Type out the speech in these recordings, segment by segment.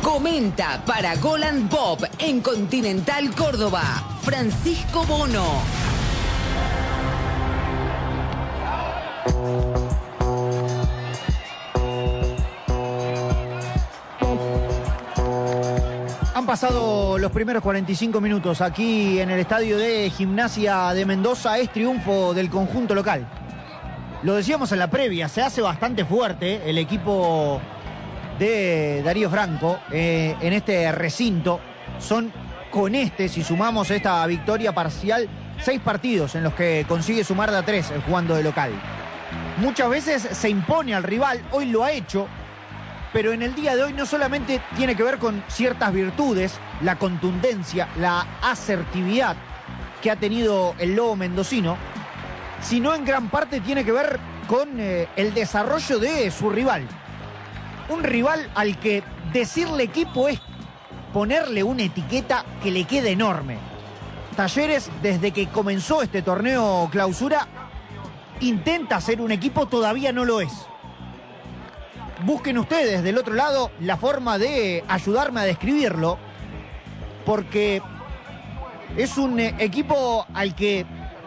Comenta para Golan Pop en Continental Córdoba, Francisco Bono. Han pasado los primeros 45 minutos aquí en el estadio de Gimnasia de Mendoza. Es triunfo del conjunto local. Lo decíamos en la previa, se hace bastante fuerte el equipo de Darío Franco en este recinto. Son si sumamos esta victoria parcial, 6 partidos en los que consigue sumar de a 3 jugando de local. Muchas veces se impone al rival, hoy lo ha hecho, pero en el día de hoy no solamente tiene que ver con ciertas virtudes, la contundencia, la asertividad que ha tenido el Lobo mendocino, sino en gran parte tiene que ver con el desarrollo de su rival. Un rival al que decirle equipo es ponerle una etiqueta que le queda enorme. Talleres, desde que comenzó este torneo clausura, intenta ser un equipo, todavía no lo es. Busquen ustedes del otro lado la forma de ayudarme a describirlo, porque es un equipo al que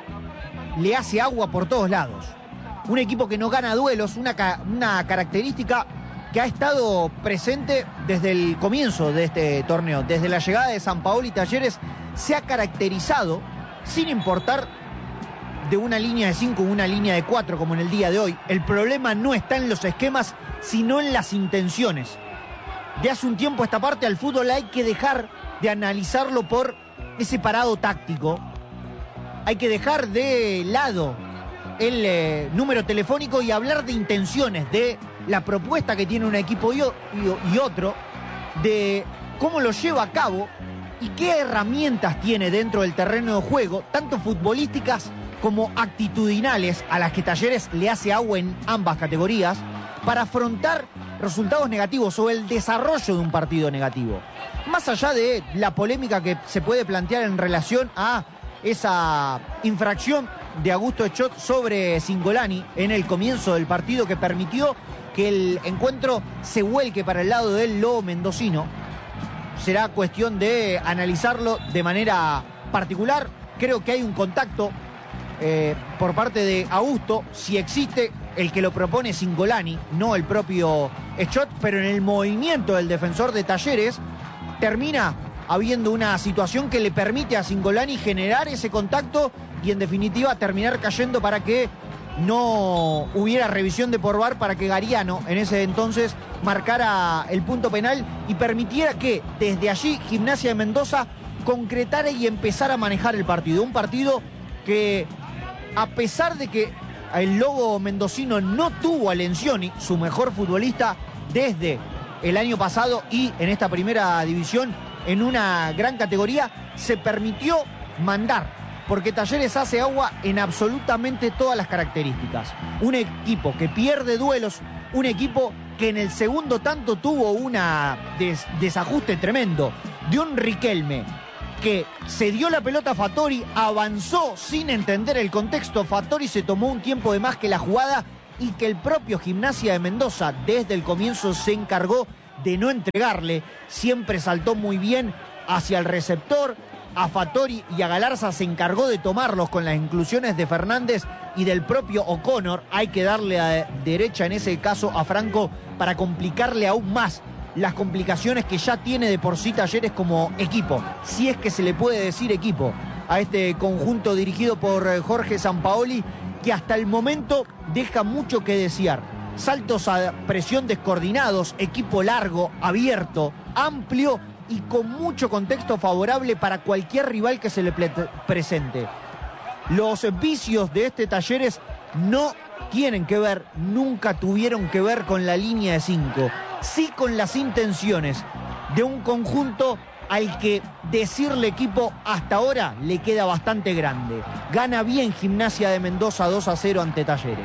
le hace agua por todos lados. Un equipo que no gana duelos, una característica que ha estado presente desde el comienzo de este torneo. Desde la llegada de Sampaoli, Talleres se ha caracterizado, sin importar de una línea de 5 o una línea de 4 como en el día de hoy. El problema no está en los esquemas, sino en las intenciones. De hace un tiempo a esta parte al fútbol hay que dejar de analizarlo por ese parado táctico. Hay que dejar de lado el número telefónico y hablar de intenciones, de la propuesta que tiene un equipo y otro, de cómo lo lleva a cabo y qué herramientas tiene dentro del terreno de juego, tanto futbolísticas como actitudinales, a las que Talleres le hace agua en ambas categorías, para afrontar resultados negativos o el desarrollo de un partido negativo. Más allá de la polémica que se puede plantear en relación a esa infracción de Augusto Echot sobre Cingolani en el comienzo del partido, que permitió que el encuentro se vuelque para el lado del Lobo mendocino, será cuestión de analizarlo de manera particular. Creo que hay un contacto por parte de Augusto, si existe. El que lo propone Cingolani, no el propio Echot, pero en el movimiento del defensor de Talleres termina habiendo una situación que le permite a Cingolani generar ese contacto y en definitiva terminar cayendo para que no hubiera revisión de por VAR, para que Gariano en ese entonces marcara el punto penal y permitiera que desde allí Gimnasia de Mendoza concretara y empezara a manejar el partido. Un partido que, a pesar de que el Lobo mendocino no tuvo a Lencioni, su mejor futbolista desde el año pasado y en esta primera división en una gran categoría, se permitió mandar, porque Talleres hace agua en absolutamente todas las características. Un equipo que pierde duelos, un equipo que en el segundo tanto tuvo un desajuste tremendo de un Riquelme que se dio la pelota a Fattori, avanzó sin entender el contexto. Fattori se tomó un tiempo de más que la jugada y que el propio Gimnasia de Mendoza desde el comienzo se encargó de no entregarle. Siempre saltó muy bien hacia el receptor. A Fattori y a Galarza se encargó de tomarlos con las inclusiones de Fernández y del propio O'Connor. Hay que darle a derecha en ese caso a Franco para complicarle aún más las complicaciones que ya tiene de por sí Talleres como equipo, si es que se le puede decir equipo, a este conjunto dirigido por Jorge Sampaoli, que hasta el momento deja mucho que desear. Saltos a presión descoordinados, equipo largo, abierto, amplio y con mucho contexto favorable para cualquier rival que se le presente. Los vicios de este Talleres no tienen que ver, nunca tuvieron que ver con la línea de 5, sí con las intenciones de un conjunto al que decirle equipo hasta ahora le queda bastante grande. Gana bien Gimnasia de Mendoza 2-0 ante Talleres.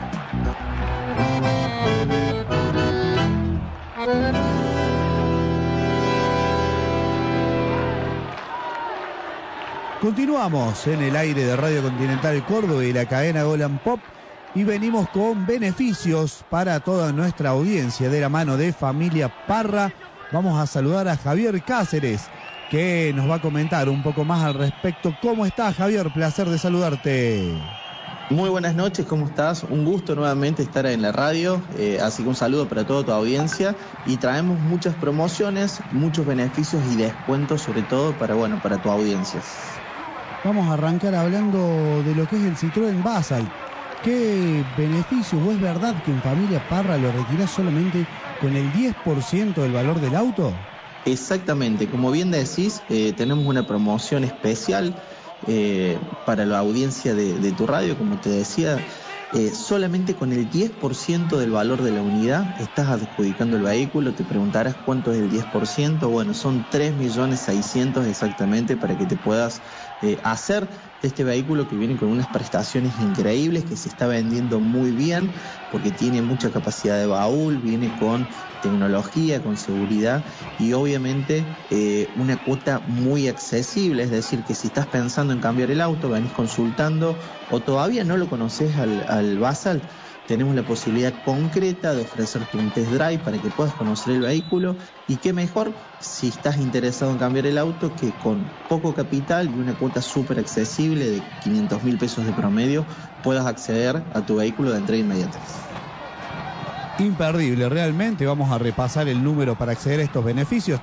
Continuamos en el aire de Radio Continental Córdoba y la cadena Golan Pop y venimos con beneficios para toda nuestra audiencia de la mano de Familia Parra, Vamos a saludar a Javier Cáceres, que nos va a comentar un poco más al respecto. ¿Cómo estás, Javier? Placer de saludarte. Muy buenas noches, ¿cómo estás? Un gusto nuevamente estar en la radio, así que un saludo para toda tu audiencia y traemos muchas promociones, muchos beneficios y descuentos sobre todo para tu audiencia. Vamos a arrancar hablando de lo que es el Citroën Basalt. ¿Qué beneficios o es verdad que en Familia Parra lo retirás solamente con el 10% del valor del auto? Exactamente, como bien decís, tenemos una promoción especial para la audiencia de tu radio, como te decía, solamente con el 10% del valor de la unidad estás adjudicando el vehículo. Te preguntarás cuánto es el 10%, bueno, son 3.600.000 exactamente para que te puedas hacer de este vehículo que viene con unas prestaciones increíbles, que se está vendiendo muy bien porque tiene mucha capacidad de baúl, viene con tecnología, con seguridad y obviamente una cuota muy accesible. Es decir, que si estás pensando en cambiar el auto, venís consultando o todavía no lo conoces al Basalt, tenemos la posibilidad concreta de ofrecerte un test drive para que puedas conocer el vehículo, y qué mejor si estás interesado en cambiar el auto que con poco capital y una cuota súper accesible de 500.000 pesos de promedio puedas acceder a tu vehículo de entrega inmediata. Imperdible, realmente. Vamos a repasar el número para acceder a estos beneficios: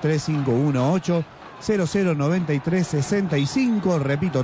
3518-009365, repito,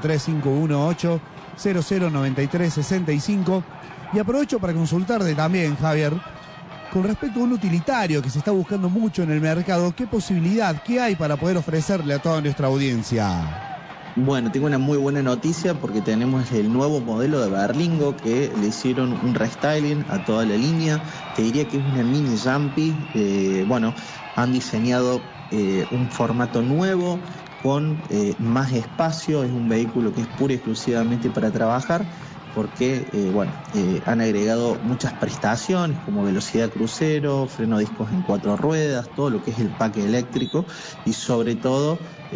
3518-009365. Y aprovecho para consultarte también, Javier, con respecto a un utilitario que se está buscando mucho en el mercado, ¿qué posibilidad, qué hay para poder ofrecerle a toda nuestra audiencia? Bueno, tengo una muy buena noticia porque tenemos el nuevo modelo de Berlingo que le hicieron un restyling a toda la línea. Te diría que es una mini Jumpy. Han diseñado un formato nuevo con más espacio. Es un vehículo que es pura y exclusivamente para trabajar, porque han agregado muchas prestaciones como velocidad crucero, freno de discos en 4 ruedas, todo lo que es el paque eléctrico y sobre todo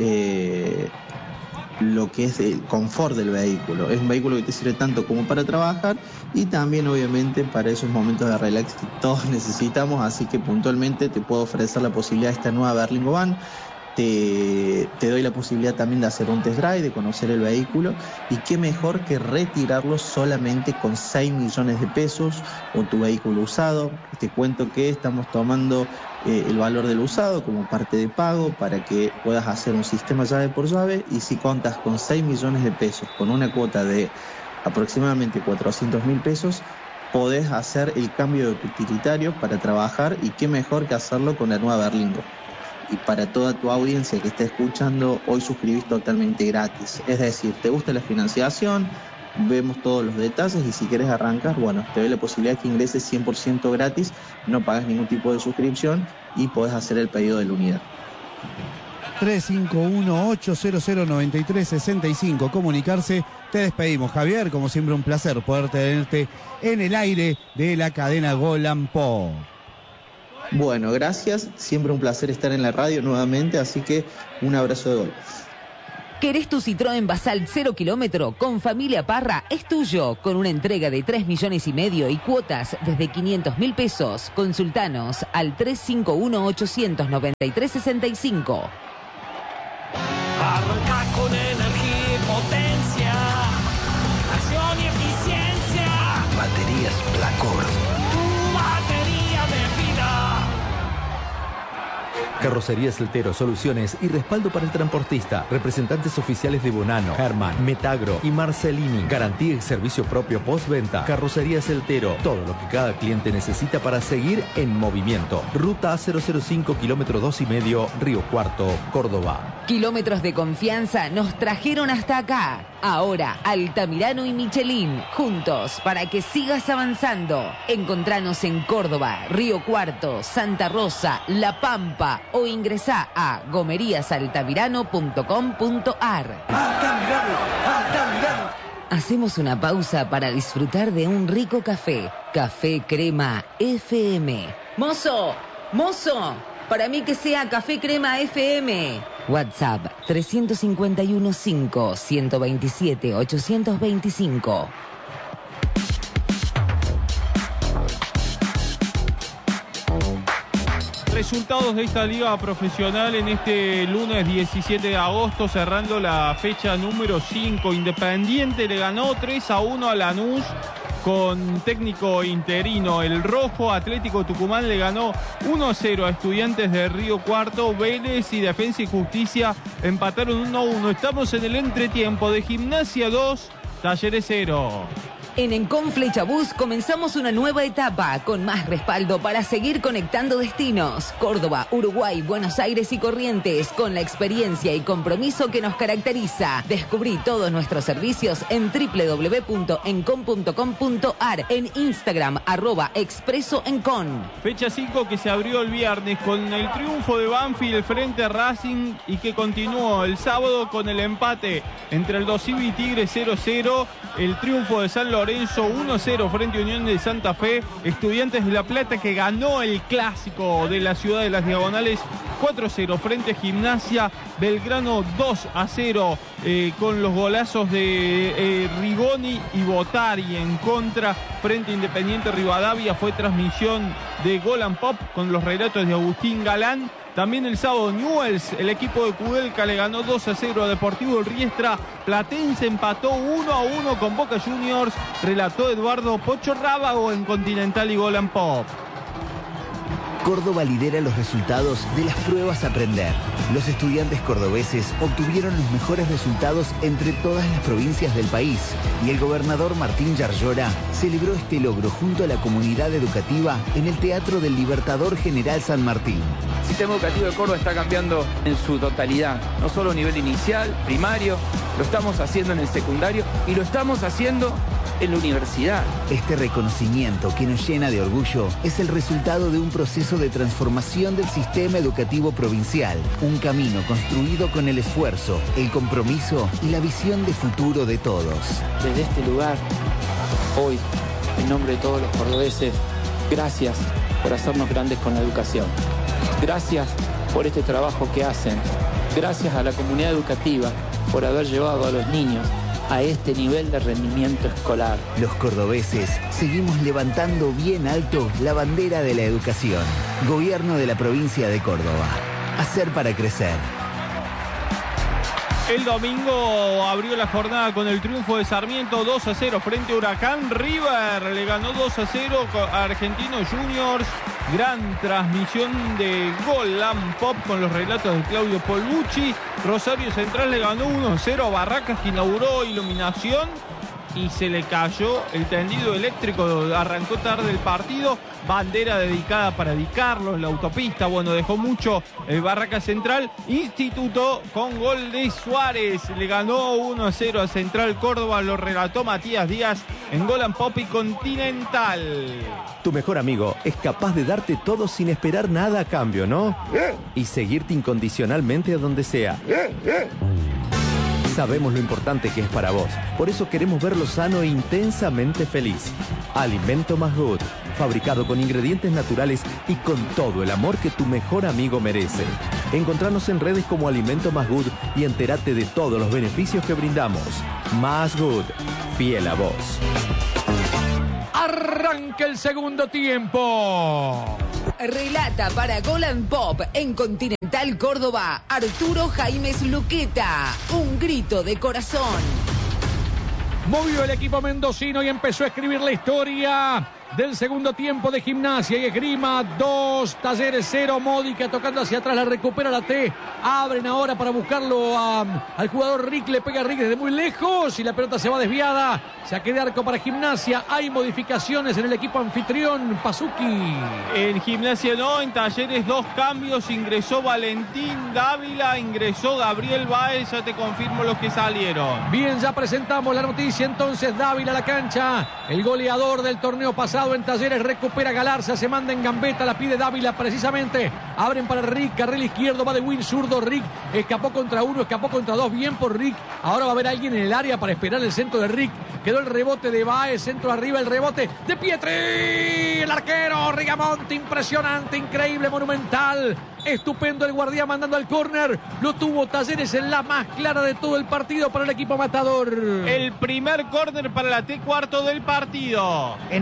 lo que es el confort del vehículo. Es un vehículo que te sirve tanto como para trabajar y también obviamente para esos momentos de relax que todos necesitamos, así que puntualmente te puedo ofrecer la posibilidad de esta nueva Berlingo Van. Te doy la posibilidad también de hacer un test drive, de conocer el vehículo, y qué mejor que retirarlo solamente con 6 millones de pesos o tu vehículo usado. Te cuento que estamos tomando el valor del usado como parte de pago para que puedas hacer un sistema llave por llave, y si contas con 6 millones de pesos con una cuota de aproximadamente 400.000 pesos, podés hacer el cambio de tu utilitario para trabajar, y qué mejor que hacerlo con la nueva Berlingo. Y para toda tu audiencia que está escuchando, hoy suscribís totalmente gratis. Es decir, te gusta la financiación, vemos todos los detalles, y si querés arrancar, te doy la posibilidad que ingreses 100% gratis, no pagas ningún tipo de suscripción y podés hacer el pedido de la unidad. 3518-009365, comunicarse. Te despedimos, Javier, como siempre un placer poder tenerte en el aire de la cadena Golan Pop. Bueno, gracias, siempre un placer estar en la radio nuevamente, así que un abrazo de gol. ¿Querés tu Citroën Basalt 0 kilómetro? Con Familia Parra es tuyo, con una entrega de 3,5 millones y cuotas desde 500.000 pesos. Consultanos al 351-893-65. Arranca con energía y potencia, acción y eficiencia. Baterías Placor. Carrocerías Eltero, soluciones y respaldo para el transportista. Representantes oficiales de Bonano, Herman, Metagro y Marcelini. Garantía y servicio propio postventa. Carrocerías Eltero, todo lo que cada cliente necesita para seguir en movimiento. Ruta A005, kilómetro 2,5, Río Cuarto, Córdoba. Kilómetros de confianza nos trajeron hasta acá. Ahora, Altamirano y Michelin, juntos para que sigas avanzando. Encontranos en Córdoba, Río Cuarto, Santa Rosa, La Pampa, o ingresá a gomeriasaltamirano.com.ar. Hacemos una pausa para disfrutar de un rico café. Café Crema FM. ¡Mozo! ¡Mozo! Para mí que sea Café Crema FM. WhatsApp 351-5-127-825. Resultados de esta liga profesional en este lunes 17 de agosto, cerrando la fecha número 5. Independiente le ganó 3-1 a Lanús con técnico interino. El rojo. Atlético Tucumán le ganó 1-0 a Estudiantes de Río Cuarto. Vélez y Defensa y Justicia empataron 1-1. Estamos en el entretiempo de Gimnasia 2, Talleres 0. En Encon Flechabús comenzamos una nueva etapa con más respaldo para seguir conectando destinos. Córdoba, Uruguay, Buenos Aires y Corrientes, con la experiencia y compromiso que nos caracteriza. Descubrí todos nuestros servicios en www.encon.com.ar, en Instagram @expresoencon. Fecha 5 que se abrió el viernes con el triunfo de Banfield frente a Racing y que continuó el sábado con el empate entre el Dosivi y Tigre 0-0. El triunfo de San Lorenzo 1-0 frente a Unión de Santa Fe. Estudiantes de La Plata que ganó el clásico de la ciudad de las Diagonales 4-0 frente a Gimnasia. Belgrano 2-0 con los golazos de Rigoni y Botari en contra frente a Independiente Rivadavia. Fue transmisión de Gol and Pop con los relatos de Agustín Galán. También el sábado Newell's, el equipo de Kudelka, le ganó 2-0 a Deportivo Riestra. Platense empató 1-1 con Boca Juniors. Relató Eduardo Pocho Rábago en Continental y Gol and Pop. Córdoba lidera los resultados de las pruebas a aprender. Los estudiantes cordobeses obtuvieron los mejores resultados entre todas las provincias del país y el gobernador Martín Yarlora celebró este logro junto a la comunidad educativa en el Teatro del Libertador General San Martín. El sistema educativo de Córdoba está cambiando en su totalidad, no solo a nivel inicial, primario, lo estamos haciendo en el secundario y lo estamos haciendo en la universidad. Este reconocimiento que nos llena de orgullo es el resultado de un proceso de transformación del sistema educativo provincial, un camino construido con el esfuerzo, el compromiso y la visión de futuro de todos. Desde este lugar, hoy, en nombre de todos los cordobeses, gracias por hacernos grandes con la educación. Gracias por este trabajo que hacen. Gracias a la comunidad educativa por haber llevado a los niños a este nivel de rendimiento escolar. Los cordobeses seguimos levantando bien alto la bandera de la educación. Gobierno de la provincia de Córdoba. Hacer para crecer. El domingo abrió la jornada con el triunfo de Sarmiento 2-0 frente a Huracán. River le ganó 2-0 a Argentinos Juniors. Gran transmisión de Gol and Pop con los relatos de Claudio Polbucci. Rosario Central le ganó 1-0 a Barracas, que inauguró iluminación y se le cayó el tendido eléctrico. Arrancó tarde el partido. Bandera dedicada para Di Carlos, la autopista. Bueno, dejó mucho Barracas Central. Instituto con gol de Suárez. Le ganó 1-0 a Central Córdoba. Lo relató Matías Díaz en Gol and Pop y Continental. Tu mejor amigo es capaz de darte todo sin esperar nada a cambio, ¿no? Y seguirte incondicionalmente a donde sea. Sabemos lo importante que es para vos. Por eso queremos verlo sano e intensamente feliz. Alimento Más Good. Fabricado con ingredientes naturales y con todo el amor que tu mejor amigo merece. Encontranos en redes como Alimento Más Good y entérate de todos los beneficios que brindamos. Más Good. Fiel a vos. Arranca el segundo tiempo. Relata para Gol and Pop en Continental Córdoba, Arturo Jaimes Luqueta. Un grito de corazón. Movió el equipo mendocino y empezó a escribir la historia del segundo tiempo de Gimnasia y Esgrima. 2, Talleres 0. Módica tocando hacia atrás, la recupera la T. Abren ahora para buscarlo al jugador Rick. Le pega a Rick desde muy lejos y la pelota se va desviada. Saque de arco para Gimnasia. Hay modificaciones en el equipo anfitrión. Pasuki. En Gimnasia no, en Talleres 2 cambios. Ingresó Valentín Dávila, ingresó Gabriel Báez. Ya te confirmo los que salieron. Bien, ya presentamos la noticia. Entonces Dávila a la cancha. El goleador del torneo pasado en Talleres recupera Galarza, se manda en gambeta, la pide Dávila precisamente. Abren para Rick, carril izquierdo, va de win zurdo. Rick escapó contra uno, escapó contra dos. Bien por Rick. Ahora va a haber alguien en el área para esperar el centro de Rick. Quedó el rebote de Baez, centro arriba, el rebote de Pietri. El arquero Rigamonte, impresionante, increíble, monumental. Estupendo el guardián mandando al córner. Lo tuvo Talleres en la más clara de todo el partido para el equipo matador. El primer córner para la T cuarto del partido. En el contexto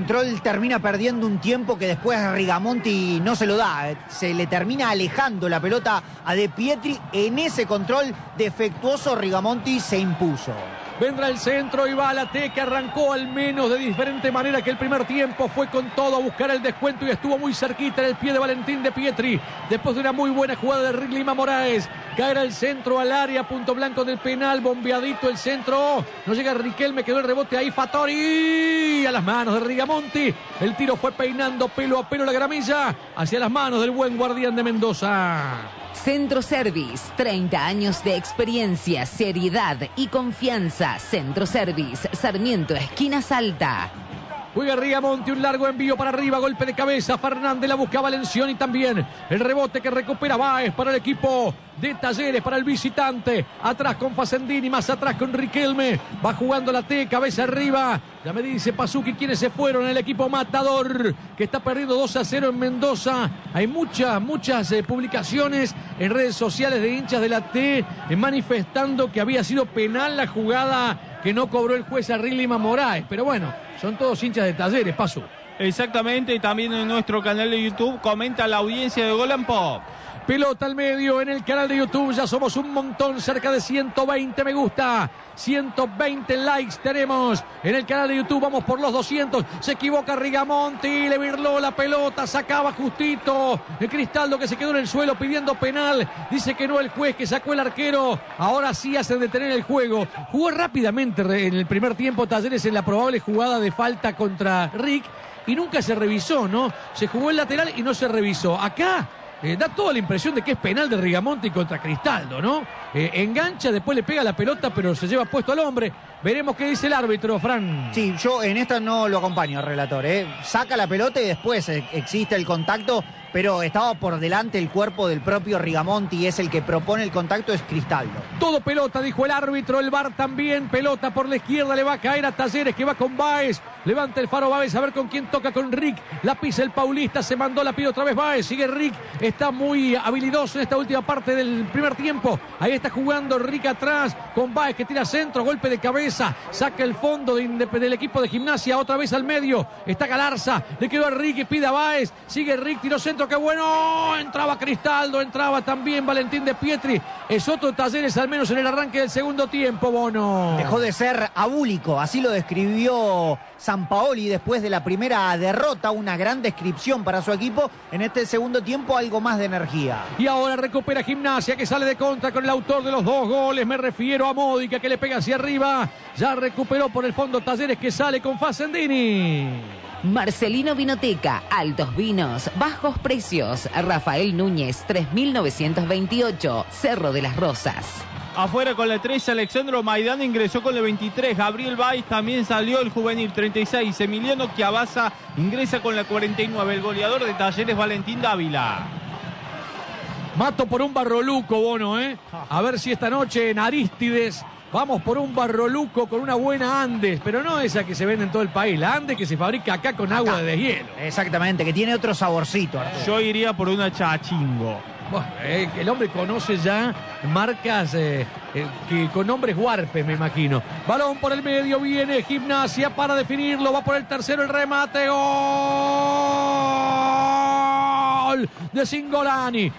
control termina perdiendo un tiempo que después Rigamonti no se lo da. Se le termina alejando la pelota a De Pietri. En ese control defectuoso Rigamonti se impuso. Vendrá el centro y va a la T, que arrancó al menos de diferente manera que el primer tiempo. Fue con todo a buscar el descuento y estuvo muy cerquita en el pie de Valentín De Pietri. Después de una muy buena jugada de Rick Lima Moraes. Caerá el centro al área, punto blanco del penal, bombeadito el centro. No llega Riquelme, quedó el rebote ahí. Fattori a las manos de Rigamonti. El tiro fue peinando pelo a pelo la gramilla hacia las manos del buen guardián de Mendoza. Centro Service, 30 años de experiencia, seriedad y confianza. Centro Service, Sarmiento, esquina Salta. Juega Rigamonti, un largo envío para arriba, golpe de cabeza. Fernández la busca Valencioni también. El rebote que recupera Báez para el equipo de Talleres, para el visitante. Atrás con Facendini, más atrás con Riquelme. Va jugando la T, cabeza arriba. Ya me dice Pasuki quiénes se fueron. El equipo Matador, que está perdiendo 2-0 en Mendoza. Hay muchas publicaciones en redes sociales de hinchas de la T manifestando que había sido penal la jugada que no cobró el juez a Rick Lima Moraes. Pero bueno, son todos hinchas de Talleres, Pasu. Exactamente, y también en nuestro canal de YouTube comenta la audiencia de Gol and Pop. Pelota al medio en el canal de YouTube. Ya somos un montón, cerca de 120 me gusta. 120 likes tenemos en el canal de YouTube. Vamos por los 200. Se equivoca Rigamonti. Le virló la pelota. Sacaba justito. El Cristaldo que se quedó en el suelo pidiendo penal. Dice que no el juez, que sacó el arquero. Ahora sí hacen detener el juego. Jugó rápidamente en el primer tiempo Talleres en la probable jugada de falta contra Rick. Y nunca se revisó, ¿no? Se jugó el lateral y no se revisó. Acá da toda la impresión de que es penal de Rigamonti contra Cristaldo, ¿no? Engancha, después le pega la pelota, pero se lleva puesto al hombre. Veremos qué dice el árbitro, Fran. Sí, yo en esta no lo acompaño al relator, Saca la pelota y después existe el contacto, pero estaba por delante el cuerpo del propio Rigamonti y es el que propone el contacto, es Cristaldo. Todo pelota, dijo el árbitro, el VAR también. Pelota por la izquierda, le va a caer a Talleres, que va con Báez. Levanta el faro Báez, a ver con quién toca, con Rick. La pisa el paulista, se mandó, la pide otra vez Báez. Sigue Rick, está muy habilidoso en esta última parte del primer tiempo. Ahí está jugando Rick atrás, con Báez que tira centro, golpe de cabeza. Saca el fondo del equipo de Gimnasia, otra vez al medio. Está Galarza, le quedó a Rick y pide a Báez. Sigue Rick, tiró centro, qué bueno. Entraba Cristaldo, entraba también Valentín De Pietri. Es otro Talleres, al menos en el arranque del segundo tiempo, Bono. Dejó de ser abúlico, así lo describió Sampaoli después de la primera derrota. Una gran descripción para su equipo. En este segundo tiempo, algo más de energía. Y ahora recupera Gimnasia, que sale de contra con el autor de los 2 goles. Me refiero a Módica, que le pega hacia arriba. Ya recuperó por el fondo Talleres, que sale con Facendini. Marcelino Vinoteca, altos vinos, bajos precios. Rafael Núñez, 3928, Cerro de las Rosas. Afuera con la 13, Alexandro Maidana ingresó con la 23. Gabriel Báez también salió, el juvenil 36. Emiliano Chiavaza ingresa con la 49. El goleador de Talleres, Valentín Dávila. Mato por un Barroluco, Bono, A ver si esta noche en Arístides vamos por un Barroluco con una buena Andes, pero no esa que se vende en todo el país, la Andes que se fabrica acá con agua de deshielo. Exactamente, que tiene otro saborcito, Arturo. Yo iría por una Chachingo. Bueno, el hombre conoce ya marcas que con nombres huarpes, me imagino. Balón por el medio, viene Gimnasia para definirlo, va por el tercero, el remate, gol de Cingolani.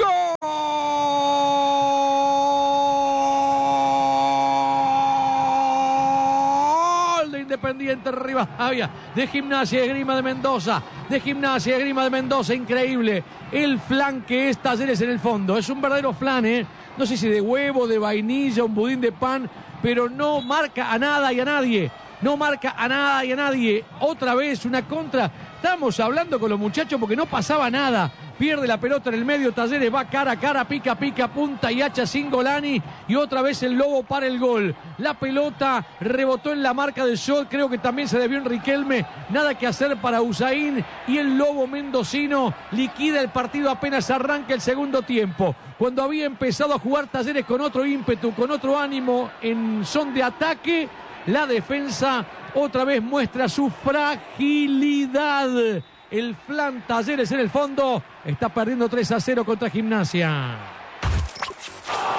¡Gol de Independiente Rivadavia! De Gimnasia y Esgrima de Mendoza. De Gimnasia y Esgrima de Mendoza. Increíble el flan que es Talleres en el fondo. Es un verdadero flan, No sé si de huevo, de vainilla, un budín de pan, pero no marca a nada y a nadie. No marca a nada y a nadie. Otra vez una contra. Estamos hablando con los muchachos porque no pasaba nada. Pierde la pelota en el medio, Talleres va cara a cara, pica, punta y hacha Cingolani. Y otra vez el Lobo para el gol. La pelota rebotó en la marca de Schott, creo que también se debió en Riquelme. Nada que hacer para Usain. Y el Lobo mendocino liquida el partido apenas arranca el segundo tiempo. Cuando había empezado a jugar Talleres con otro ímpetu, con otro ánimo en son de ataque, la defensa otra vez muestra su fragilidad. El flan Talleres en el fondo está perdiendo 3-0 contra Gimnasia.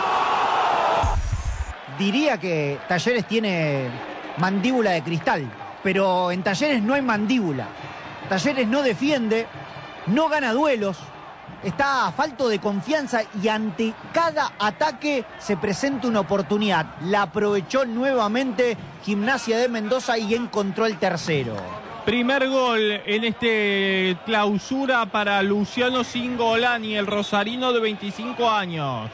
Diría que Talleres tiene mandíbula de cristal. pero en Talleres no hay mandíbula. Talleres no defiende, no gana duelos, está falto de confianza y ante cada ataque se presenta una oportunidad. La aprovechó nuevamente Gimnasia de Mendoza y encontró el tercero. Primer gol en este clausura para Luciano Cingolani, el rosarino de 25 años.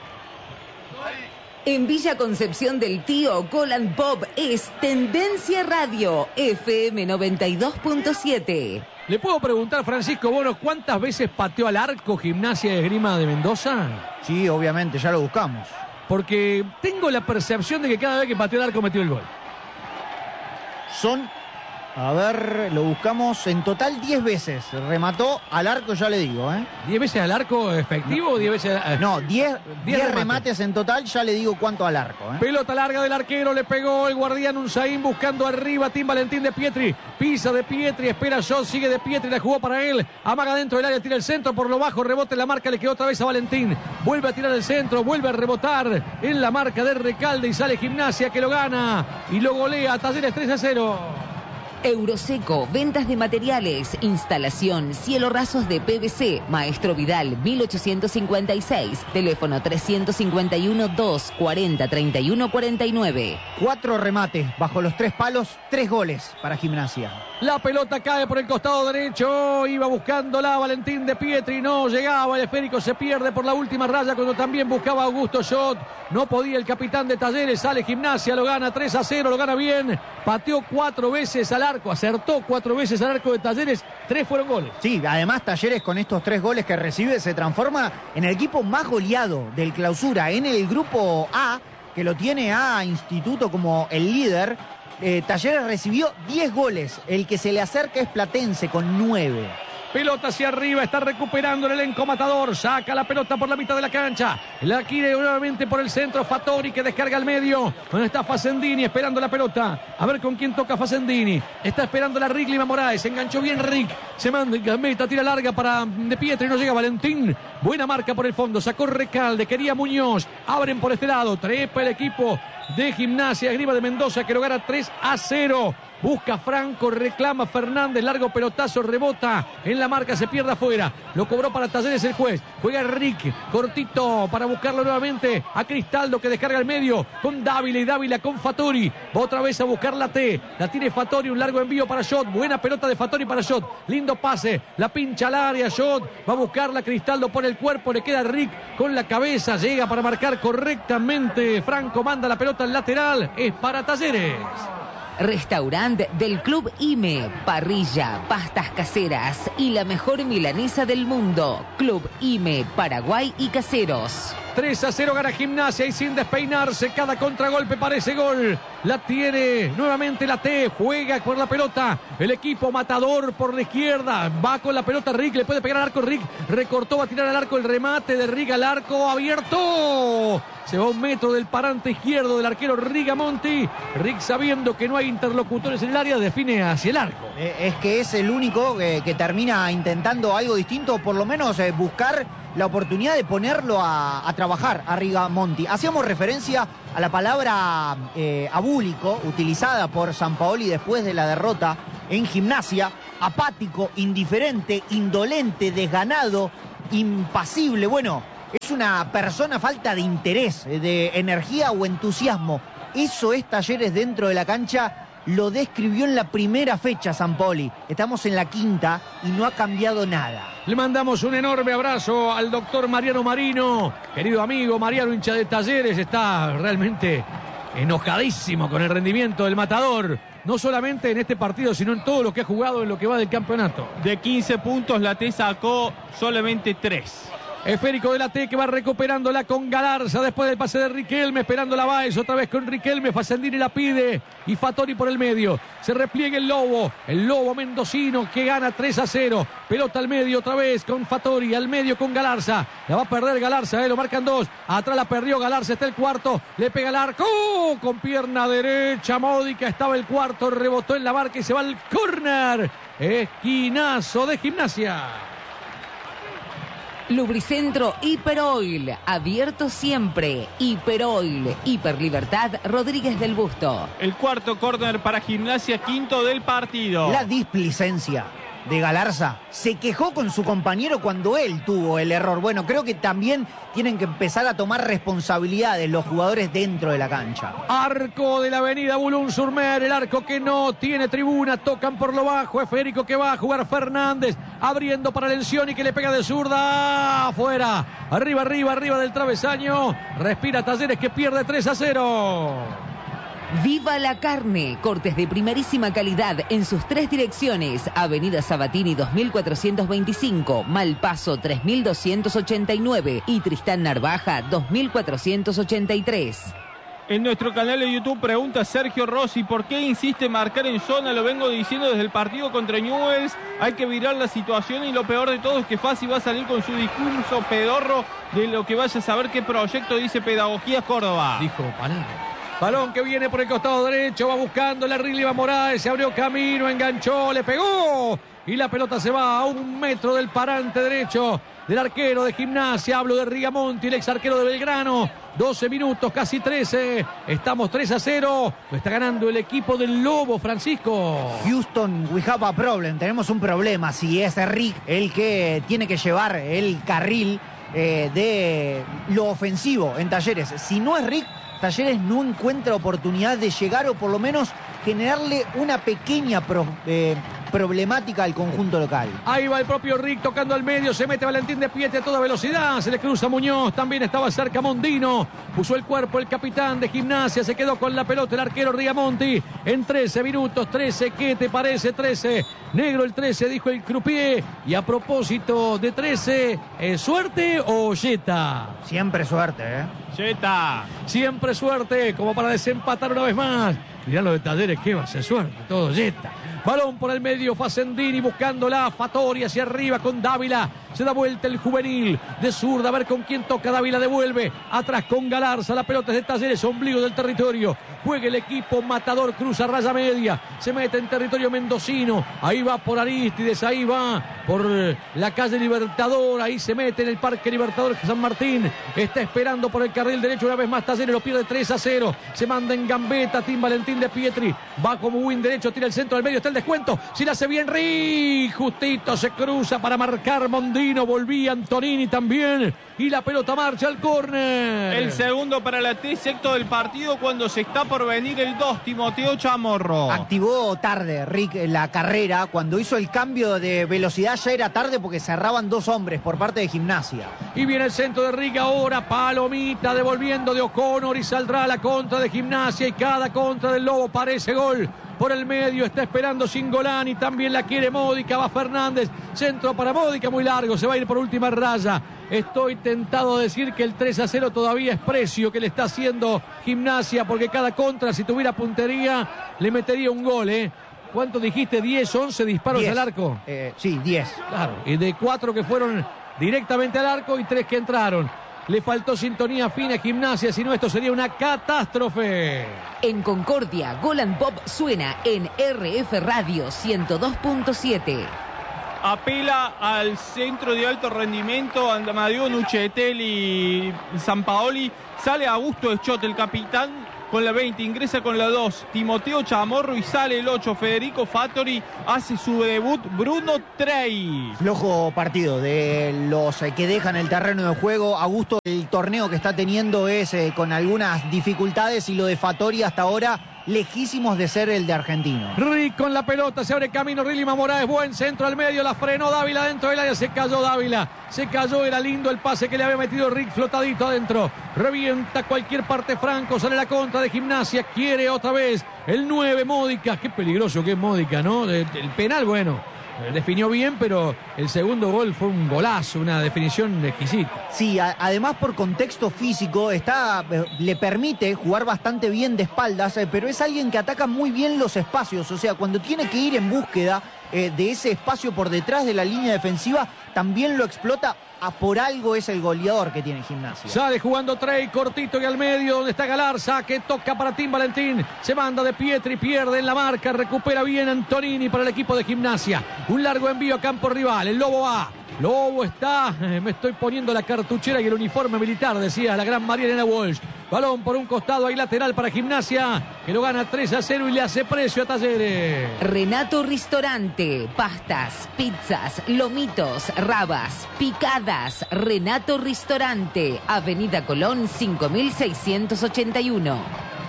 En Villa Concepción del Tío, Golan Pop es Tendencia Radio, FM 92.7. ¿Le puedo preguntar, Francisco Bono, cuántas veces pateó al arco Gimnasia de Esgrima de Mendoza? Sí, obviamente, ya lo buscamos. Porque tengo la percepción de que cada vez que pateó el arco metió el gol. Son, a ver, lo buscamos, en total 10 veces. Remató al arco, ya le digo, ¿eh? ¿10 veces al arco efectivo o 10 veces? No, 10 remates en total, ya le digo cuánto al arco, ¿eh? Pelota larga del arquero, le pegó el guardián Unzaín buscando arriba, Tim Valentín de Pietri, pisa de Pietri, espera Shot, sigue de Pietri, la jugó para él, amaga dentro del área, tira el centro, por lo bajo, rebote en la marca, le quedó otra vez a Valentín, vuelve a tirar el centro, vuelve a rebotar en la marca de Recalde y sale Gimnasia que lo gana y lo golea, Talleres 3-0. Euroseco, ventas de materiales, instalación, cielo rasos de PVC, Maestro Vidal, 1856, teléfono 351-240-3149. 4 remates bajo los 3 palos, 3 goles para Gimnasia. La pelota cae por el costado derecho, iba buscándola Valentín de Pietri, no llegaba, el esférico se pierde por la última raya cuando también buscaba Augusto Shot, no podía el capitán de Talleres, sale Gimnasia, lo gana 3-0, lo gana bien, pateó 4 veces al arco, acertó 4 veces al arco de Talleres, 3 fueron goles. Sí, además Talleres con estos 3 goles que recibe se transforma en el equipo más goleado del clausura, en el grupo A, que lo tiene a Instituto como el líder. Talleres recibió 10 goles, el que se le acerca es Platense con 9. Pelota hacia arriba, está recuperando el elenco matador, saca la pelota por la mitad de la cancha, la quiere nuevamente por el centro, Fattori que descarga al medio, donde está Facendini esperando la pelota, a ver con quién toca Facendini, está esperando la Rick Lima Moraes, enganchó bien Rick, se manda en gambeta, tira larga para De Pietri, no llega Valentín, buena marca por el fondo, sacó Recalde, quería Muñoz, abren por este lado, trepa el equipo de Gimnasia Esgrima de Mendoza que lo gana 3-0. Busca Franco, reclama Fernández, largo pelotazo, rebota en la marca, se pierde afuera. Lo cobró para Talleres el juez. Juega Rick, cortito para buscarlo nuevamente a Cristaldo que descarga al medio con Dávila y Dávila con Fattori. Va otra vez a buscar la T. La tiene Fattori, un largo envío para Shot. Buena pelota de Fattori para Shot. Lindo pase, la pincha al área Shot. Va a buscarla Cristaldo por el cuerpo, le queda Rick con la cabeza. Llega para marcar correctamente. Franco manda la pelota al lateral. Es para Talleres. Restaurante del Club IME, parrilla, pastas caseras y la mejor milanesa del mundo. Club IME, Paraguay y Caseros. 3-0 gana Gimnasia y sin despeinarse, cada contragolpe parece gol. La tiene nuevamente la T, juega por la pelota. El equipo matador por la izquierda, va con la pelota Rick, le puede pegar al arco Rick, recortó, va a tirar al arco, el remate de Rick al arco, abierto. Se va a 1 metro del parante izquierdo del arquero Rigamonti. Rick, sabiendo que no hay interlocutores en el área, define hacia el arco. Es que es el único que termina intentando algo distinto, por lo menos buscar la oportunidad de ponerlo a trabajar a Rigamonti. Hacíamos referencia a la palabra abúlico, utilizada por Sampaoli después de la derrota en Gimnasia. Apático, indiferente, indolente, desganado, impasible. Bueno, es una persona falta de interés, de energía o entusiasmo. Eso es Talleres dentro de la cancha. Lo describió en la primera fecha Sampaoli. Estamos en la 5ª y no ha cambiado nada. Le mandamos un enorme abrazo al doctor Mariano Marino. Querido amigo, Mariano, hincha de Talleres, está realmente enojadísimo con el rendimiento del matador. No solamente en este partido, sino en todo lo que ha jugado en lo que va del campeonato. De 15 puntos, la T sacó solamente 3. Esférico de la T que va recuperándola con Galarza después del pase de Riquelme, esperando la Baez, otra vez con Riquelme, Facendini la pide y Fattori por el medio. Se repliega el Lobo mendocino que gana 3-0. Pelota al medio otra vez con Fattori, al medio con Galarza. La va a perder Galarza, lo marcan 2. Atrás la perdió Galarza, está el cuarto, le pega el arco con pierna derecha módica, estaba el cuarto, rebotó en la barca y se va al córner. Esquinazo de Gimnasia. Lubricentro Hiperoil, abierto siempre. Hiperoil, Hiperlibertad, Rodríguez del Busto. El cuarto córner para Gimnasia, quinto del partido. La displicencia de Galarza se quejó con su compañero cuando él tuvo el error. Bueno, creo que también tienen que empezar a tomar responsabilidades los jugadores dentro de la cancha. Arco de la avenida Boulogne-sur-Mer, el arco que no tiene tribuna, tocan por lo bajo, es Federico que va a jugar Fernández, abriendo para Lencioni que le pega de zurda, afuera, arriba del travesaño, respira Talleres que pierde 3-0. Viva la carne, cortes de primerísima calidad en sus 3 direcciones, Avenida Sabatini 2425, Malpaso 3289 y Tristán Narvaja 2483. En nuestro canal de YouTube pregunta Sergio Rossi, ¿por qué insiste en marcar en zona? Lo vengo diciendo desde el partido contra Newell's, hay que virar la situación y lo peor de todo es que Fassi va a salir con su discurso pedorro de lo que vaya a saber qué proyecto dice Pedagogías Córdoba. Dijo palabra. Balón que viene por el costado derecho, va buscando la Rilva Morales, se abrió camino, enganchó, le pegó y la pelota se va a 1 metro del parante derecho del arquero de Gimnasia. Hablo de Rigamonti, el ex arquero de Belgrano. 12 minutos, casi 13. Estamos 3-0. Lo está ganando el equipo del Lobo, Francisco. Houston, we have a problem. Tenemos un problema. Si es Rick el que tiene que llevar el carril de lo ofensivo en Talleres. Si no es Rick, Talleres no encuentra oportunidad de llegar o por lo menos generarle una pequeña problemática al conjunto local. Ahí va el propio Rick tocando al medio, se mete Valentín de Piete a toda velocidad, se le cruza Muñoz, también estaba cerca Mondino, puso el cuerpo el capitán de Gimnasia, se quedó con la pelota el arquero Rigamonti en 13 minutos, 13, ¿qué te parece? 13, negro el 13, dijo el croupier, y a propósito de 13, ¿suerte o Jetta? Siempre suerte, Jetta. Siempre suerte, como para desempatar una vez más. Mirá lo de Talleres, que va a ser suerte, todo Jetta. Balón por el medio, Facendini buscándola, Fattori hacia arriba con Dávila, se da vuelta el juvenil de zurda, a ver con quién toca, Dávila devuelve, atrás con Galarza, la pelota es de Talleres, ombligo del territorio, juega el equipo Matador, cruza raya media, se mete en territorio mendocino, ahí va por Aristides, ahí va por la calle Libertador, ahí se mete en el Parque Libertador San Martín, está esperando por el carril derecho una vez más Talleres, lo pierde 3-0, se manda en gambeta, Tim Valentín de Pietri, va como win derecho, tira el centro al medio, está el descuento, si la hace bien Rick, justito se cruza para marcar Mondino, volvía Antonini también y la pelota marcha al córner. El segundo para la T, sexto del partido cuando se está por venir el 2, Timoteo Chamorro. Activó tarde Rick la carrera, cuando hizo el cambio de velocidad ya era tarde porque cerraban 2 hombres por parte de Gimnasia. Y viene el centro de Rick ahora, Palomita devolviendo de O'Connor y saldrá la contra de Gimnasia y cada contra del Lobo parece gol. Por el medio está esperando Singolani, también la quiere Módica, va Fernández, centro para Módica, muy largo, se va a ir por última raya. Estoy tentado a decir que el 3-0 todavía es precio que le está haciendo Gimnasia, porque cada contra, si tuviera puntería, le metería un gol, ¿Cuánto dijiste? ¿10, 11 disparos 10. al arco? Sí, 10. Claro, y de 4 que fueron directamente al arco y 3 que entraron. Le faltó sintonía fina a Gimnasia, si no esto sería una catástrofe. En Concordia, Golan Pop suena en RF Radio 102.7. Apela al centro de alto rendimiento, Amadeo Nuchetelli, Sampaoli, sale Augusto Eschot, el capitán, con la 20, ingresa con la 2, Timoteo Chamorro y sale el 8, Federico Fattori, hace su debut Bruno Trey. Flojo partido de los que dejan el terreno de juego. Augusto, el torneo que está teniendo es con algunas dificultades y lo de Fattori hasta ahora lejísimos de ser el de Argentino. Rick con la pelota, se abre camino, Rilima Moraes, buen centro al medio, la frenó Dávila dentro del área, se cayó Dávila, se cayó, era lindo el pase que le había metido Rick flotadito adentro, revienta cualquier parte Franco, sale la contra de Gimnasia, quiere otra vez el 9 Módica, qué peligroso que es Módica, ¿no? El penal, bueno, definió bien, pero el segundo gol fue un golazo, una definición exquisita. Sí, además por contexto físico le permite jugar bastante bien de espaldas, pero es alguien que ataca muy bien los espacios, o sea, cuando tiene que ir en búsqueda de ese espacio por detrás de la línea defensiva, también lo explota. Por algo es el goleador que tiene Gimnasia. Sale jugando Trey, cortito y al medio, donde está Galarza, que toca para Tim Valentín. Se manda de Pietri, pierde en la marca, recupera bien Antonini para el equipo de Gimnasia. Un largo envío a campo rival, el Lobo va. Lobo está, me estoy poniendo la cartuchera y el uniforme militar, decía la gran María Elena Walsh. Balón por un costado, hay lateral para Gimnasia, que lo gana 3-0 y le hace precio a Talleres. Renato Ristorante, pastas, pizzas, lomitos, rabas, picadas. Renato Ristorante, Avenida Colón 5681.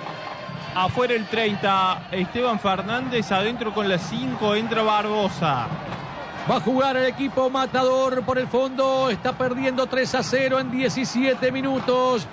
Afuera el 30, Esteban Fernández, adentro con la 5, entra Barbosa. Va a jugar el equipo Matador por el fondo. Está perdiendo 3-0 en 17 minutos.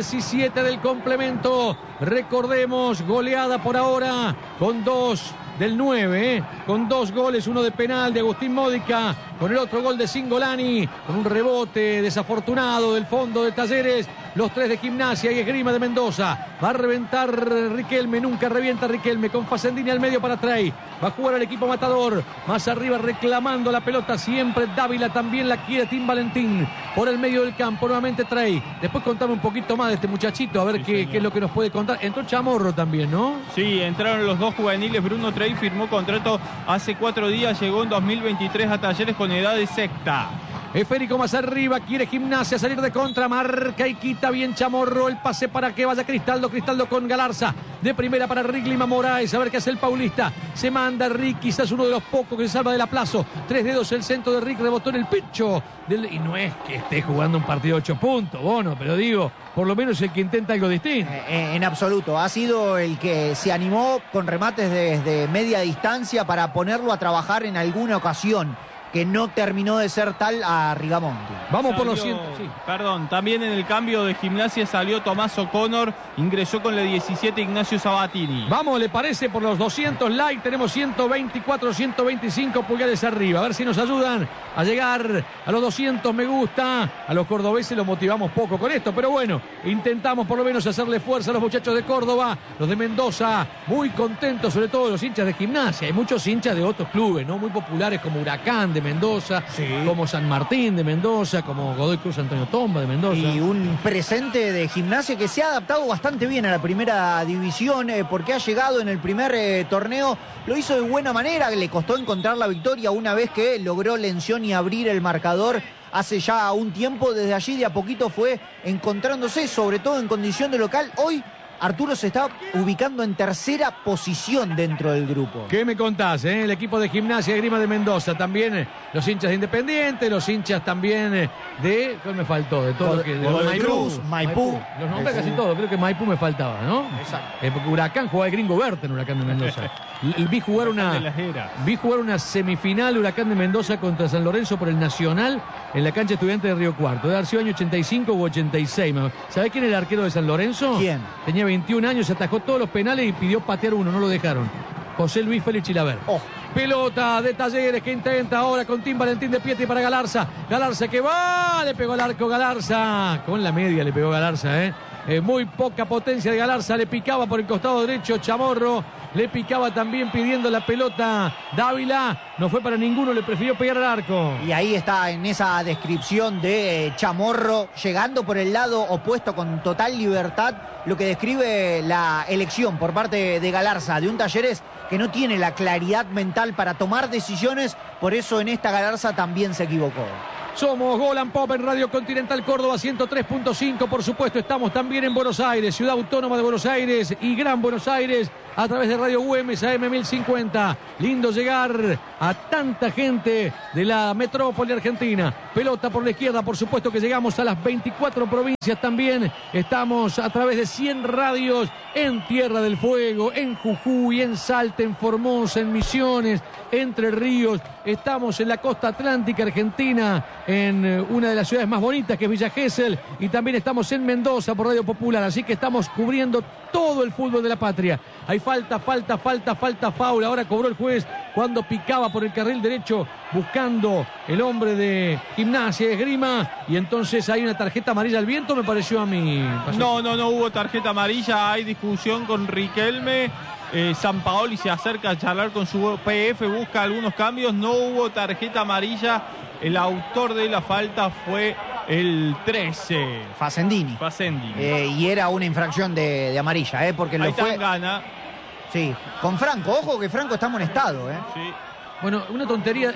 17 del complemento. Recordemos, goleada por ahora con 2 del 9, con 2 goles, uno de penal de Agustín Módica, con el otro gol de Cingolani, con un rebote desafortunado del fondo de Talleres. Los 3 de Gimnasia y Esgrima de Mendoza. Va a reventar Riquelme, nunca revienta Riquelme, con Facendini al medio para Trey. Va a jugar el equipo Matador, más arriba reclamando la pelota siempre Dávila, también la quiere Tim Valentín. Por el medio del campo, nuevamente Trey. Después contame un poquito más de este muchachito, a ver qué es lo que nos puede contar. Entró Chamorro también, ¿no? Sí, entraron los 2 juveniles. Bruno Trey firmó contrato hace 4 días, llegó en 2023 a Talleres con edad de secta. Esférico más arriba, quiere Gimnasia salir de contra, marca y quita bien Chamorro, el pase para que vaya Cristaldo con Galarza, de primera para Rick Lima Moraes, a ver qué hace el paulista, se manda Rick, quizás uno de los pocos que se salva del aplazo, 3 dedos el centro de Rick, rebotó en el pecho, y no es que esté jugando un partido de 8 puntos, Bono, pero digo, por lo menos el que intenta algo distinto. En absoluto, ha sido el que se animó con remates desde media distancia para ponerlo a trabajar en alguna ocasión, que no terminó de ser tal a Rigamonti. Vamos por los 100. Sí. Perdón, también en el cambio de Gimnasia salió Tomás O'Connor, ingresó con la 17 Ignacio Sabatini. Vamos, ¿le parece? Por los 200 likes tenemos 124, 125 pulgares arriba. A ver si nos ayudan a llegar a los 200 me gusta. A los cordobeses los motivamos poco con esto, pero bueno, intentamos por lo menos hacerle fuerza a los muchachos de Córdoba, los de Mendoza, muy contentos, sobre todo los hinchas de Gimnasia. Hay muchos hinchas de otros clubes, ¿no? Muy populares como Huracán de Mendoza, sí, como San Martín de Mendoza, como Godoy Cruz Antonio Tomba de Mendoza. Y un presente de Gimnasia que se ha adaptado bastante bien a la primera división, porque ha llegado en el primer torneo, lo hizo de buena manera, le costó encontrar la victoria una vez que logró Lención y abrir el marcador hace ya un tiempo. Desde allí de a poquito fue encontrándose, sobre todo en condición de local. Hoy Arturo se está ubicando en tercera posición dentro del grupo. ¿Qué me contás? El equipo de Gimnasia y Esgrima de Mendoza, también los hinchas de Independiente, los hinchas también de... ¿Cuál me faltó? De todo lo que... Maipú. Los nombres casi todos, creo que Maipú me faltaba, ¿no? Exacto. Porque Huracán jugaba el Gringo Berta en Huracán de Mendoza. Vi jugar una semifinal Huracán de Mendoza contra San Lorenzo por el Nacional en la cancha Estudiante de Río Cuarto. Debe haber sido año 85 u 86. ¿Sabés quién era el arquero de San Lorenzo? ¿Quién? Tenía 21 años, atajó todos los penales y pidió patear uno, no lo dejaron. José Luis Félix Chilaver. Pelota de Talleres que intenta ahora con Tim Valentín de Pietri para Galarza. Galarza que va, le pegó al arco Galarza. Con la media le pegó Galarza, muy poca potencia de Galarza, le picaba por el costado derecho Chamorro, le picaba también pidiendo la pelota Dávila, no fue para ninguno, le prefirió pegar al arco. Y ahí está en esa descripción de Chamorro, llegando por el lado opuesto con total libertad, lo que describe la elección por parte de Galarza, de un Talleres que no tiene la claridad mental para tomar decisiones, por eso en esta Galarza también se equivocó. Somos Gol and Pop en Radio Continental Córdoba 103.5, por supuesto estamos también en Buenos Aires, Ciudad Autónoma de Buenos Aires y Gran Buenos Aires a través de Radio Güemes AM 1050. Lindo llegar a tanta gente de la metrópoli argentina. Pelota por la izquierda, por supuesto que llegamos a las 24 provincias también. Estamos a través de 100 radios en Tierra del Fuego, en Jujuy, en Salta, en Formosa, en Misiones, Entre Ríos. Estamos en la costa atlántica argentina, en una de las ciudades más bonitas que es Villa Gesell, y también estamos en Mendoza por Radio Popular, así que estamos cubriendo todo el fútbol de la patria. Hay falta, foul, ahora cobró el juez cuando picaba por el carril derecho buscando el hombre de Gimnasia y Esgrima, y entonces hay una tarjeta amarilla al viento, me pareció a mí. No hubo tarjeta amarilla, hay discusión con Riquelme. Sampaoli se acerca a charlar con su PF, busca algunos cambios, no hubo tarjeta amarilla, el autor de la falta fue el 13. Facendini. Y era una infracción de amarilla, porque lo fue... Gana. Sí, con Franco, ojo que Franco está amonestado, Sí. Bueno, una tontería,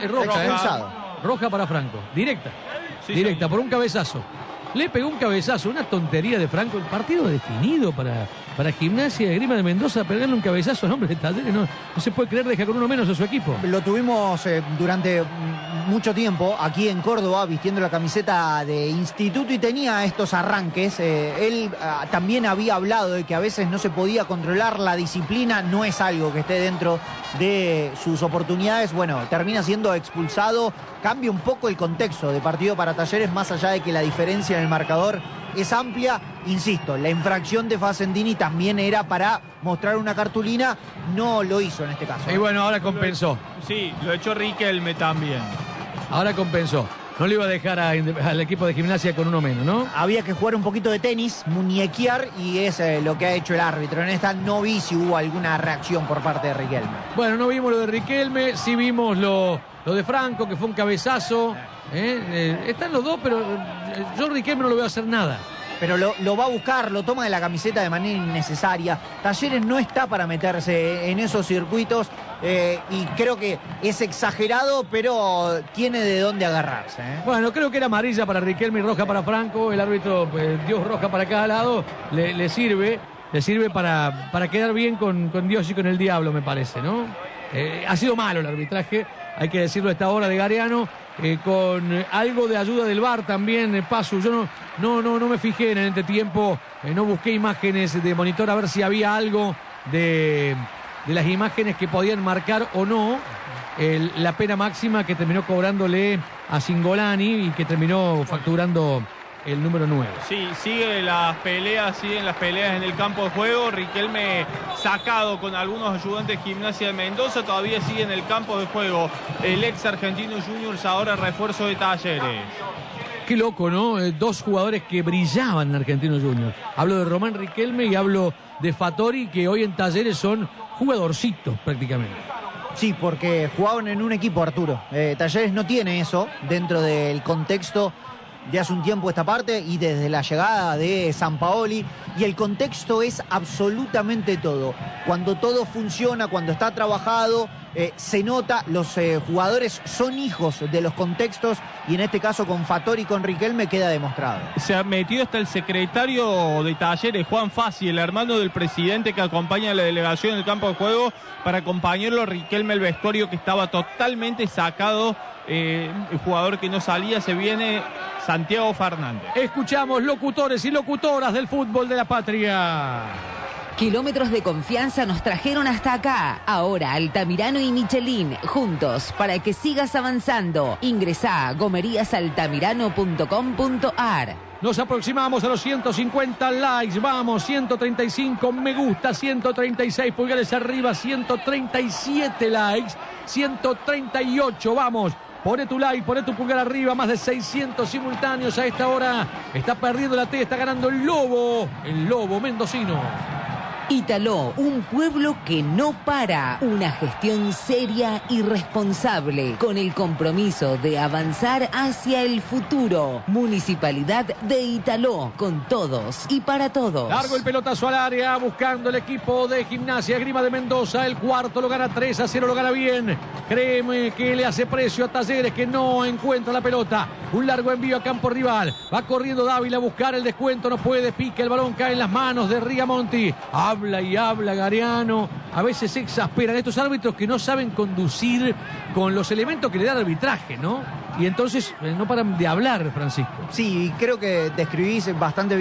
roja para Franco, directa, por un cabezazo. Le pegó un cabezazo, una tontería de Franco, el partido definido para Gimnasia de Grima de Mendoza, pegarle un cabezazo al hombre de Talleres, no se puede creer, deja con uno menos a su equipo. Lo tuvimos durante mucho tiempo aquí en Córdoba vistiendo la camiseta de Instituto y tenía estos arranques. Él también había hablado de que a veces no se podía controlar la disciplina, no es algo que esté dentro de sus oportunidades. Bueno, termina siendo expulsado, cambia un poco el contexto de partido para Talleres, más allá de que la diferencia en el marcador es amplia. Insisto, la infracción de Facendini también era para mostrar una cartulina, no lo hizo en este caso. Y bueno, ahora compensó. Sí, lo echó Riquelme también. Ahora compensó. No le iba a dejar al equipo de Gimnasia con uno menos, ¿no? Había que jugar un poquito de tenis, muñequear, y es lo que ha hecho el árbitro. En esta no vi si hubo alguna reacción por parte de Riquelme. Bueno, no vimos lo de Riquelme, sí vimos lo de Franco, que fue un cabezazo. Están los dos, pero yo Riquelme no lo veo hacer nada. Pero lo va a buscar, lo toma de la camiseta de manera innecesaria. Talleres no está para meterse en esos circuitos y creo que es exagerado, pero tiene de dónde agarrarse. Bueno, creo que era amarilla para Riquelme y roja para Franco. El árbitro dio roja para cada lado. Le sirve para quedar bien con Dios y con el diablo, me parece, ¿no? Ha sido malo el arbitraje, hay que decirlo a esta hora de Gariano. Con algo de ayuda del VAR también, Pasu. Yo no me fijé en el entretiempo, no busqué imágenes de monitor a ver si había algo de las imágenes que podían marcar o no la pena máxima que terminó cobrándole a Cingolani y que terminó facturando el número 9. Sí, siguen las peleas en el campo de juego. Riquelme sacado con algunos ayudantes de Gimnasia de Mendoza, todavía sigue en el campo de juego el ex Argentino Juniors, ahora refuerzo de Talleres. Qué loco, ¿no? Dos jugadores que brillaban en Argentino Juniors. Hablo de Román Riquelme y hablo de Fattori, que hoy en Talleres son jugadorcitos prácticamente. Sí, porque jugaban en un equipo, Arturo. Talleres no tiene eso dentro del contexto de hace un tiempo esta parte y desde la llegada de Sampaoli, y el contexto es absolutamente todo. Cuando todo funciona, cuando está trabajado, se nota, los jugadores son hijos de los contextos y en este caso con Fattori y con Riquelme queda demostrado. Se ha metido hasta el secretario de Talleres, Juan Fassi, el hermano del presidente que acompaña a la delegación en el campo de juego, para acompañarlo a Riquelme al vestuario, que estaba totalmente sacado. El jugador que no salía, se viene Santiago Fernández. Escuchamos locutores y locutoras del fútbol de la patria. Kilómetros de confianza nos trajeron hasta acá. Ahora Altamirano y Michelin, juntos para que sigas avanzando. Ingresá a gomeríasaltamirano.com.ar. Nos aproximamos a los 150 likes, vamos, 135 me gusta, 136 pulgares arriba, 137 likes, 138, vamos. Pone tu like, pone tu pulgar arriba, más de 600 simultáneos a esta hora. Está perdiendo la T, está ganando el Lobo mendocino. Italó, un pueblo que no para, una gestión seria y responsable, con el compromiso de avanzar hacia el futuro. Municipalidad de Italó, con todos y para todos. Largo el pelotazo al área, buscando el equipo de Gimnasia Grima de Mendoza. El cuarto lo gana 3-0, lo gana bien. Créeme que le hace precio a Talleres, que no encuentra la pelota. Un largo envío a campo rival. Va corriendo Dávila a buscar el descuento, no puede, pica, el balón cae en las manos de Rigamonti. Habla y habla Gariano, a veces se exasperan estos árbitros que no saben conducir con los elementos que le da el arbitraje, ¿no? Y entonces no paran de hablar, Francisco. Sí, creo que describís bastante bien